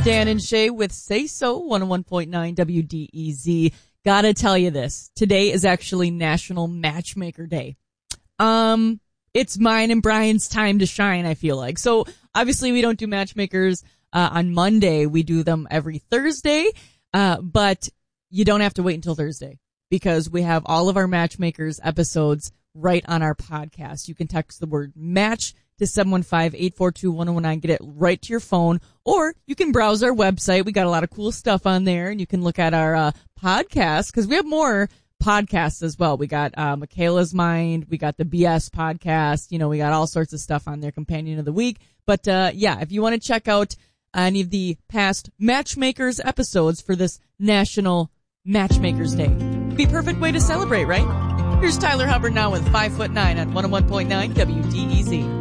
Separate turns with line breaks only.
Dan and Shay with Say So, 101.9 WDEZ. Gotta tell you this. Today is actually National Matchmaker Day. It's mine and Brian's time to shine, I feel like. So, obviously we don't do matchmakers on Monday. We do them every Thursday. But you don't have to wait until Thursday because we have all of our matchmakers episodes right on our podcast. You can text the word match to 715-842-1019. Get it right to your phone, or you can browse our website. We got a lot of cool stuff on there, and you can look at our podcast because we have more podcasts as well. We got Michaela's Mind. We got the BS podcast. You know, we got all sorts of stuff on there, Companion of the Week. But yeah, if you want to check out any of the past Matchmakers episodes for this National Matchmakers Day, it'd be a perfect way to celebrate, right? Here's Tyler Hubbard now with 5'9" on 101.9 WDEZ.